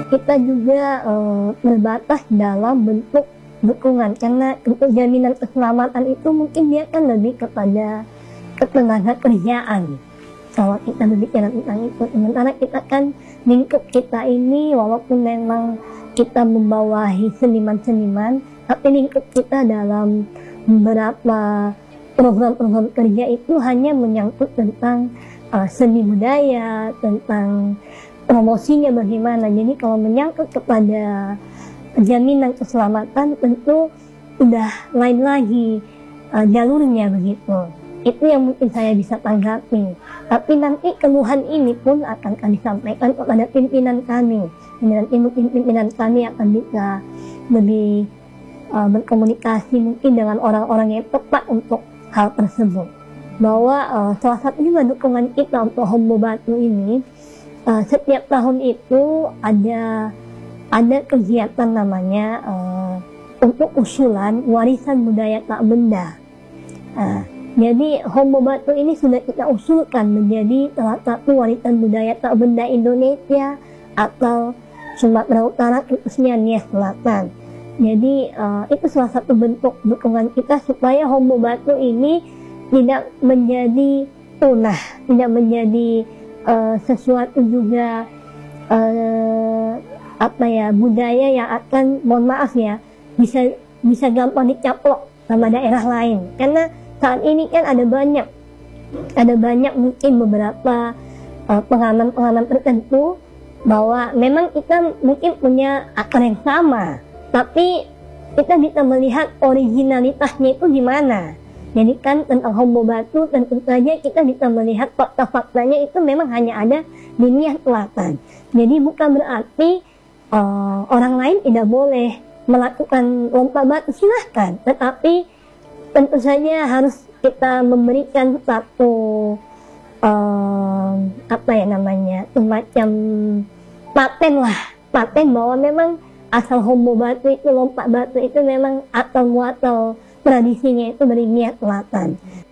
kita juga terbatas dalam bentuk dukungan, karena untuk jaminan keselamatan itu mungkin dia kan lebih kepada ketenaga kerjaan kalau kita berbicara tentang itu. Sementara kita kan lingkup kita ini walaupun memang kita membawahi seniman-seniman, tapi lingkup kita dalam beberapa program-program kerja itu hanya menyangkut tentang seni budaya, tentang promosinya bagaimana. Jadi kalau menyangkut kepada jaminan keselamatan tentu udah lain lagi jalurnya begitu. Itu yang mungkin saya bisa tanggapi. Tapi nanti keluhan ini pun akan kami sampaikan kepada pimpinan kami. Nanti mungkin pimpinan kami akan bisa lebih berkomunikasi mungkin dengan orang-orang yang tepat untuk hal tersebut. Bahwa salah satu juga dukungan kita untuk Hombo Batu ini, setiap tahun itu ada kegiatan namanya untuk usulan warisan budaya tak benda. Jadi Hombo Batu ini sudah kita usulkan menjadi salah satu warisan budaya tak benda Indonesia atau Sumatera Utara, khususnya Nias Selatan. Jadi itu salah satu bentuk dukungan kita supaya Hombo Batu ini tidak menjadi punah, tidak menjadi sesuatu juga budaya yang akan, mohon maaf ya, bisa gampang dicaplok sama daerah lain. Karena saat ini kan ada banyak mungkin beberapa pengalaman tertentu bahwa memang kita mungkin punya akar yang sama, tapi kita bisa melihat originalitasnya itu gimana. Jadi kan tentang Hombo Batu tentu saja kita bisa melihat fakta-faktanya itu memang hanya ada di Nias Selatan. Jadi bukan berarti orang lain tidak boleh melakukan lompat batu, silahkan, tetapi tentu saja harus kita memberikan satu semacam paten bahwa memang asal Hombo Batu itu, lompat batu itu memang atau muatal tradisinya itu dari Nias Selatan.